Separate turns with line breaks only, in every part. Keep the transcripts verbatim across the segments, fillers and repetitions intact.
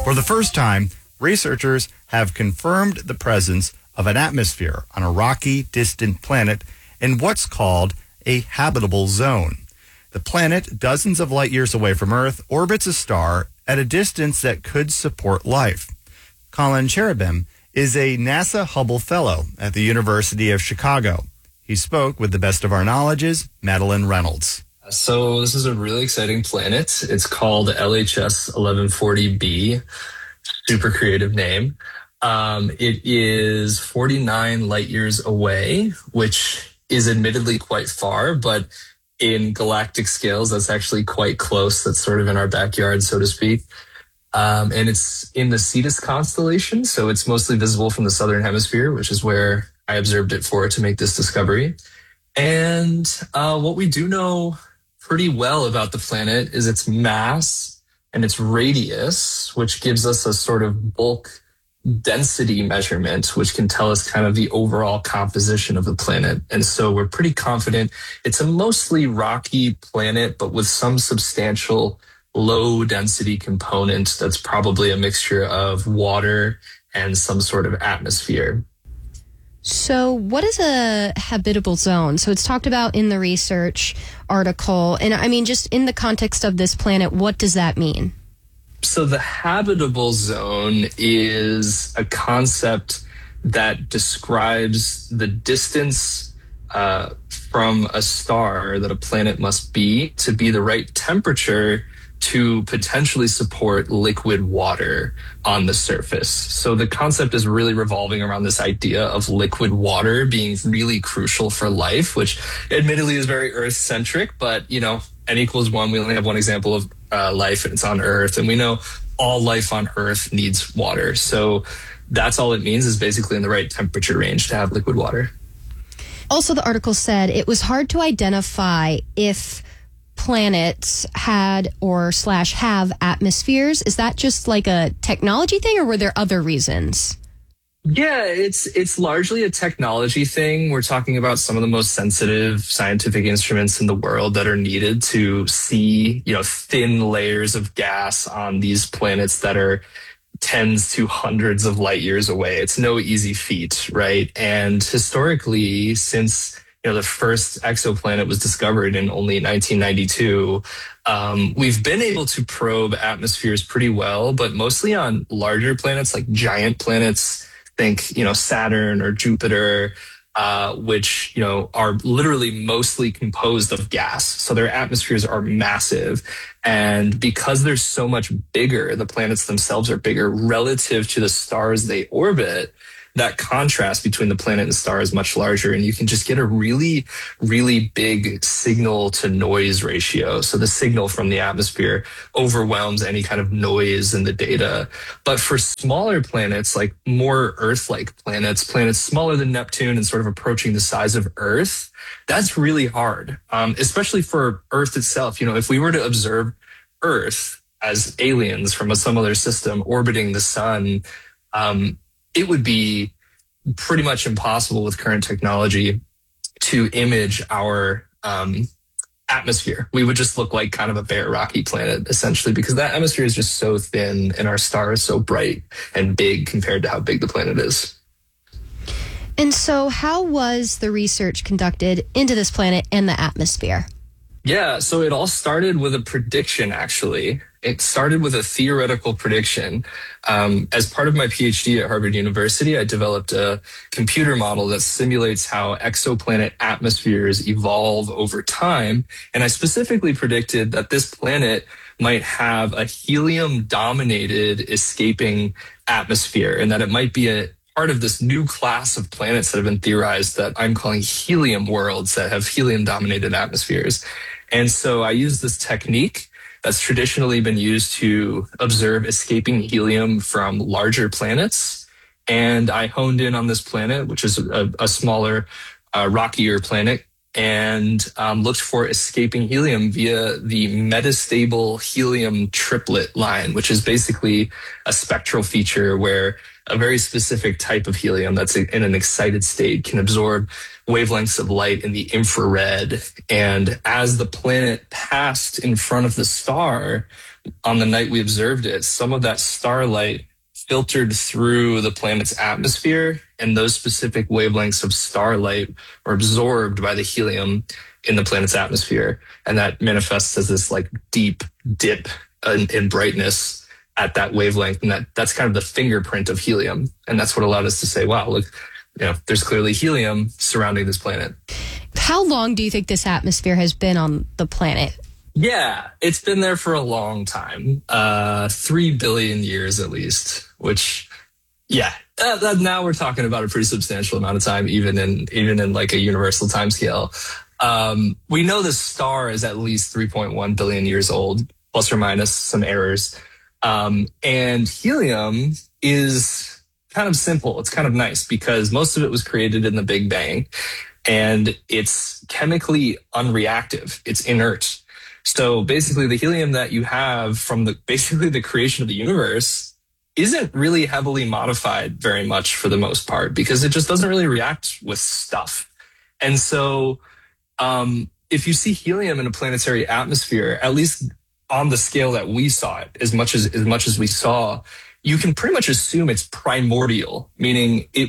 For the first time, researchers have confirmed the presence of an atmosphere on a rocky, distant planet in what's called a habitable zone. The planet, dozens of light years away from Earth, orbits a star at a distance that could support life. Colin Cherubim is a NASA Hubble Fellow at the University of Chicago. He spoke with the best of our knowledge's Madeline Reynolds.
So this is a really exciting planet. It's called L H S eleven forty b. Super creative name. Um, it is forty-nine light years away, which is admittedly quite far, but in galactic scales, that's actually quite close. That's sort of in our backyard, so to speak. Um, and it's in the Cetus constellation, so it's mostly visible from the southern hemisphere, which is where I observed it for to make this discovery. And uh, what we do know pretty well about the planet is its mass and its radius, which gives us a sort of bulk density measurement, which can tell us kind of the overall composition of the planet. And so we're pretty confident it's a mostly rocky planet, but with some substantial low density component that's probably a mixture of water and some sort of atmosphere.
So what is a habitable zone? So it's talked about in the research article. And I mean, just in the context of this planet, what does that mean?
So the habitable zone is a concept that describes the distance uh, from a star that a planet must be to be the right temperature to potentially support liquid water on the surface. So the concept is really revolving around this idea of liquid water being really crucial for life, which admittedly is very Earth-centric, but, you know, N equals one. We only have one example of uh, life, and it's on Earth. And we know all life on Earth needs water. So that's all it means, is basically in the right temperature range to have liquid water.
Also, the article said it was hard to identify if planets had or slash have atmospheres. Is that just like a technology thing, or were there other reasons?
Yeah, it's it's largely a technology thing. We're talking about some of the most sensitive scientific instruments in the world that are needed to see, you know, thin layers of gas on these planets that are tens to hundreds of light years away. It's no easy feat, right? And historically, since you know, the first exoplanet was discovered in only nineteen ninety-two. Um, we've been able to probe atmospheres pretty well, but mostly on larger planets, like giant planets. Think, you know, Saturn or Jupiter, uh, which, you know, are literally mostly composed of gas. So their atmospheres are massive. And because they're so much bigger, the planets themselves are bigger relative to the stars they orbit. That contrast between the planet and star is much larger, and you can just get a really, really big signal to noise ratio. So the signal from the atmosphere overwhelms any kind of noise in the data. But for smaller planets, like more Earth-like planets, planets smaller than Neptune and sort of approaching the size of Earth, that's really hard, um, especially for Earth itself. You know, if we were to observe Earth as aliens from a, some other system orbiting the sun, um, it would be pretty much impossible with current technology to image our um, atmosphere. We would just look like kind of a bare rocky planet, essentially, because that atmosphere is just so thin and our star is so bright and big compared to how big the planet is.
And so how was the research conducted into this planet and the atmosphere?
Yeah, so it all started with a prediction, actually. It started with a theoretical prediction. Um, as part of my PhD at Harvard University, I developed a computer model that simulates how exoplanet atmospheres evolve over time. And I specifically predicted that this planet might have a helium-dominated escaping atmosphere, and that it might be a part of this new class of planets that have been theorized that I'm calling helium worlds that have helium-dominated atmospheres. And so I used this technique that's traditionally been used to observe escaping helium from larger planets. And I honed in on this planet, which is a, a smaller, uh, rockier planet, and um, looked for escaping helium via the metastable helium triplet line, which is basically a spectral feature where a very specific type of helium that's in an excited state can absorb wavelengths of light in the infrared. And as the planet passed in front of the star, on the night we observed it, some of that starlight filtered through the planet's atmosphere, and those specific wavelengths of starlight were absorbed by the helium in the planet's atmosphere. And that manifests as this like deep dip in, in brightness at that wavelength. And that that's kind of the fingerprint of helium. And that's what allowed us to say, wow, look, you know, there's clearly helium surrounding this planet.
How long do you think this atmosphere has been on the planet?
Yeah, it's been there for a long time, uh, three billion years at least, which, yeah, uh, that, now we're talking about a pretty substantial amount of time, even in even in like a universal timescale. Um, we know the star is at least three point one billion years old, plus or minus some errors. Um, and helium is kind of simple. It's kind of nice because most of it was created in the Big Bang, and it's chemically unreactive. It's inert. So basically the helium that you have from the basically the creation of the universe isn't really heavily modified very much for the most part because it just doesn't really react with stuff. And so um, if you see helium in a planetary atmosphere, at least on the scale that we saw it, as much as as much as we saw, you can pretty much assume it's primordial, meaning it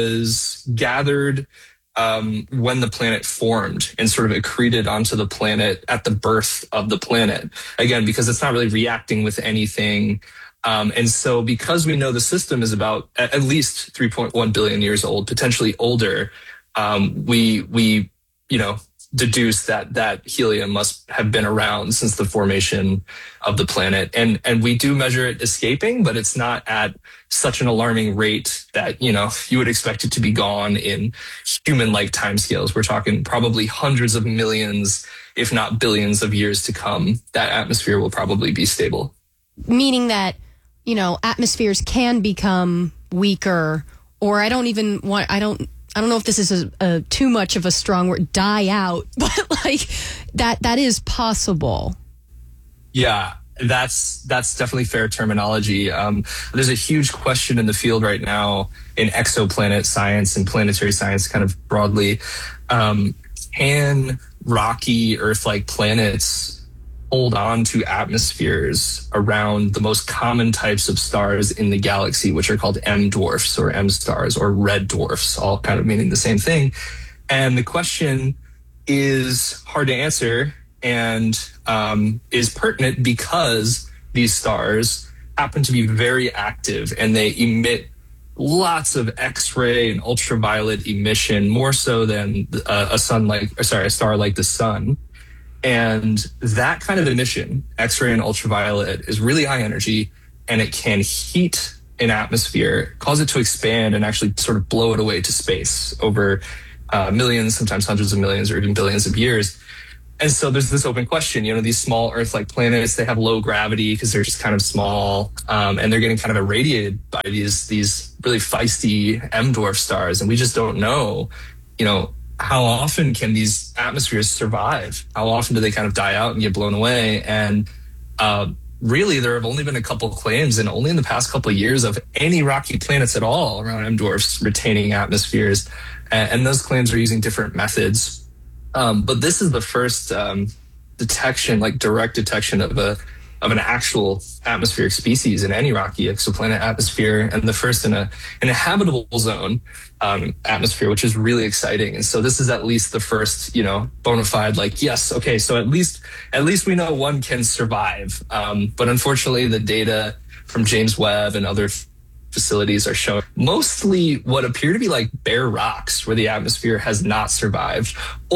was gathered Um, when the planet formed and sort of accreted onto the planet at the birth of the planet. Again, because it's not really reacting with anything. Um, and so because we know the system is about at, at least three point one billion years old, potentially older, um, we, we, you know, deduce that that helium must have been around since the formation of the planet. And, and we do measure it escaping, but it's not at such an alarming rate that, you know, you would expect it to be gone in human-like timescales. We're talking probably hundreds of millions, if not billions of years to come. That atmosphere will probably be stable.
Meaning that, you know, atmospheres can become weaker, or I don't even want, I don't, I don't know if this is a, a too much of a strong word, die out, but like that, that is possible.
Yeah, that's, that's definitely fair terminology. Um, there's a huge question in the field right now in exoplanet science and planetary science kind of broadly. Um, can rocky Earth-like planets hold on to atmospheres around the most common types of stars in the galaxy, which are called M dwarfs or M stars or red dwarfs, all kind of meaning the same thing. And the question is hard to answer and um, is pertinent because these stars happen to be very active and they emit lots of X-ray and ultraviolet emission, more so than a, a sun like, or sorry, a star like the sun. And that kind of emission, X-ray and ultraviolet, is really high energy, and it can heat an atmosphere, cause it to expand, and actually sort of blow it away to space over uh, millions, sometimes hundreds of millions, or even billions of years. And so there's this open question, you know, these small Earth-like planets, they have low gravity because they're just kind of small, um, and they're getting kind of irradiated by these these really feisty M dwarf stars, and we just don't know, you know, how often can these atmospheres survive? How often do they kind of die out and get blown away? And uh, really, there have only been a couple of claims, and only in the past couple of years, of any rocky planets at all around M dwarfs retaining atmospheres. And, and those claims are using different methods. Um, but this is the first um, detection, like direct detection of a of an actual atmospheric species in any rocky exoplanet atmosphere, and the first in a in a habitable zone um, atmosphere, which is really exciting. And so this is at least the first, you know, bona fide, like, yes, okay, so at least at least we know one can survive. Um, but unfortunately, the data from James Webb and other f- facilities are showing mostly what appear to be like bare rocks where the atmosphere has not survived,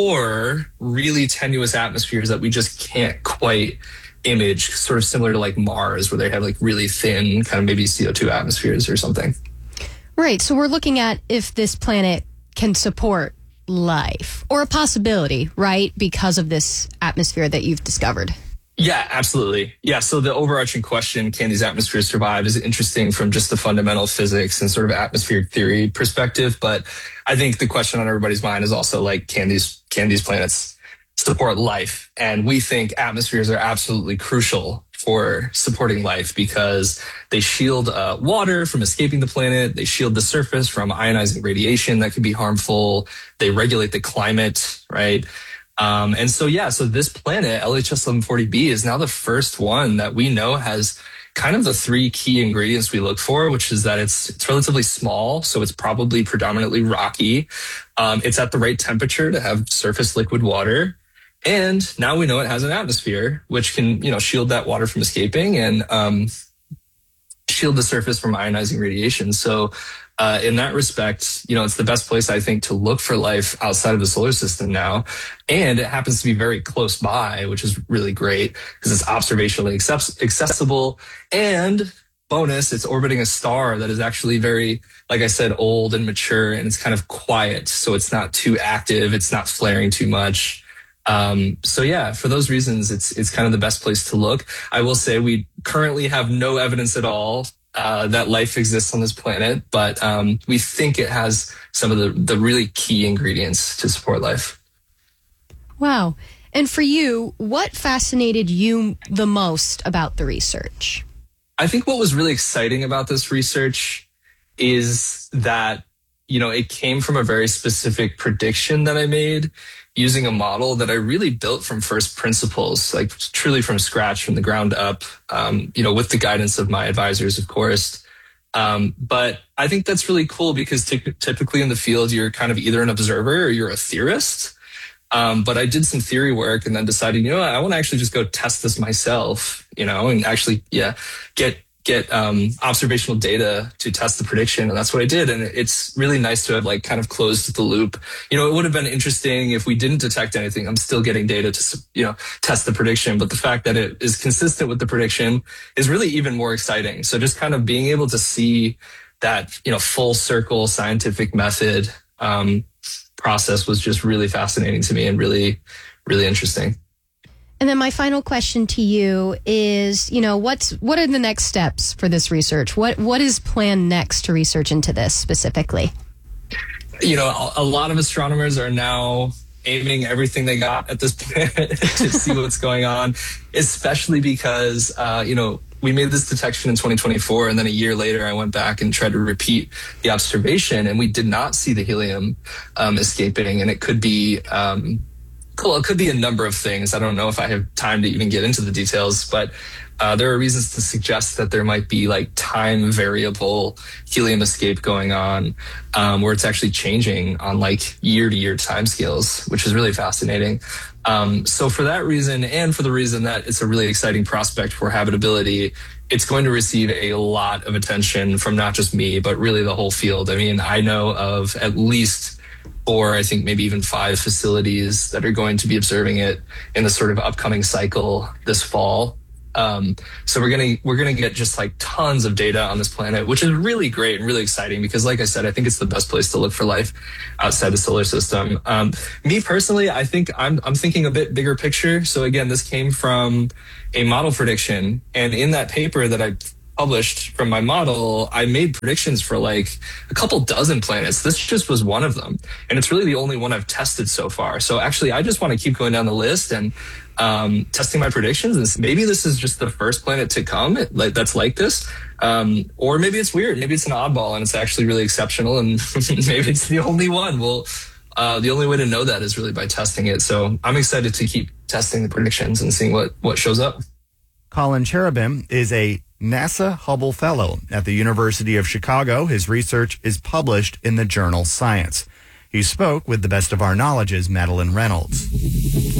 or really tenuous atmospheres that we just can't quite image, sort of similar to like Mars, where they have like really thin kind of maybe C O two atmospheres or something.
Right. So we're looking at if this planet can support life, or a possibility, right? Because of this atmosphere that you've discovered.
Yeah, absolutely. Yeah. So the overarching question, can these atmospheres survive, is interesting from just the fundamental physics and sort of atmospheric theory perspective. But I think the question on everybody's mind is also like, can these, can these planets support life? And we think atmospheres are absolutely crucial for supporting life because they shield uh, water from escaping the planet. They shield the surface from ionizing radiation that can be harmful. They regulate the climate, right? Um, and so, yeah, so this planet, L H S eleven forty b, is now the first one that we know has kind of the three key ingredients we look for, which is that it's it's relatively small, so it's probably predominantly rocky. Um, it's at the right temperature to have surface liquid water. And now we know it has an atmosphere, which can, you know, shield that water from escaping and um, shield the surface from ionizing radiation. So uh, in that respect, you know, it's the best place, I think, to look for life outside of the solar system now. And it happens to be very close by, which is really great because it's observationally access- accessible. And bonus, it's orbiting a star that is actually very, like I said, old and mature, and it's kind of quiet. So it's not too active. It's not flaring too much. Um, so yeah, for those reasons, it's it's kind of the best place to look. I will say we currently have no evidence at all uh, that life exists on this planet, but um, we think it has some of the, the really key ingredients to support life.
Wow. And for you, what fascinated you the most about the research?
I think what was really exciting about this research is that, you know, it came from a very specific prediction that I made using a model that I really built from first principles, like truly from scratch, from the ground up, um, you know, with the guidance of my advisors, of course. Um, but I think that's really cool because t- typically in the field, you're kind of either an observer or you're a theorist. Um, but I did some theory work and then decided, you know, I want to actually just go test this myself, you know, and actually, yeah, get get um, observational data to test the prediction. And that's what I did. And it's really nice to have like kind of closed the loop. You know, it would have been interesting if we didn't detect anything. I'm still getting data to, you know, test the prediction. But the fact that it is consistent with the prediction is really even more exciting. So just kind of being able to see that, you know, full circle scientific method um, process was just really fascinating to me and really, really interesting.
And then my final question to you is, you know, what's what are the next steps for this research? What what is planned next to research into this specifically?
You know, a, a lot of astronomers are now aiming everything they got at this planet to see what's going on, especially because, uh, you know, we made this detection in twenty twenty-four, and then a year later, I went back and tried to repeat the observation, and we did not see the helium um, escaping, and it could be... Um, Cool. It could be a number of things. I don't know if I have time to even get into the details, but uh, there are reasons to suggest that there might be like time variable helium escape going on, um, where it's actually changing on like year to year timescales, which is really fascinating. Um, so for that reason, and for the reason that it's a really exciting prospect for habitability, it's going to receive a lot of attention from not just me, but really the whole field. I mean, I know of at least or I think maybe even five facilities that are going to be observing it in the sort of upcoming cycle this fall. Um, so we're gonna we're gonna get just like tons of data on this planet, which is really great and really exciting because, like I said, I think it's the best place to look for life outside the solar system. Um, me personally, I think I'm I'm thinking a bit bigger picture. So again, this came from a model prediction, and in that paper that I published from my model, I made predictions for like a couple dozen planets. This just was one of them. And it's really the only one I've tested so far. So actually, I just want to keep going down the list and um, testing my predictions. And maybe this is just the first planet to come like that's like this. Um, or maybe it's weird. Maybe it's an oddball and it's actually really exceptional. And maybe it's the only one. Well, uh, the only way to know that is really by testing it. So I'm excited to keep testing the predictions and seeing what, what shows up.
Colin Cherubim is a NASA Hubble Fellow at the University of Chicago. His research is published in the journal Science. He spoke with the best of our knowledge's Madeline Reynolds.